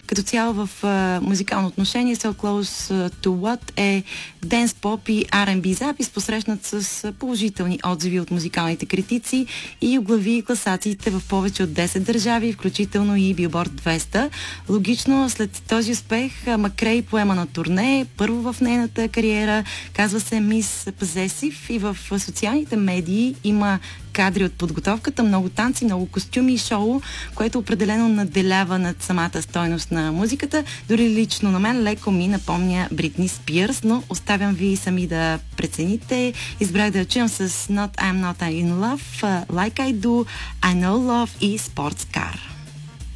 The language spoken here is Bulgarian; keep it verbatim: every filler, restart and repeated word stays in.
Като цяло в uh, музикално отношение So Close to What е Dance Pop и Ар енд Би запис, посрещнат с положителни отзиви от музикалните критици и оглави класациите в повече от десет държави, включително и Billboard двеста. Логично, след този успех Макрей поема на турне, първо в нейната кариера, казва се Miss Possessive, и в социалните медии има кадри от подготовката, много танци, много костюми и шоу, което определено наделява над самата стойност на музиката. Дори лично на мен леко ми напомня Бритни Спирс, но оставям ви сами да прецените. Избрах да я чуем с Not I'm Not in Love, Like I Do, I Know Love и Sports Car.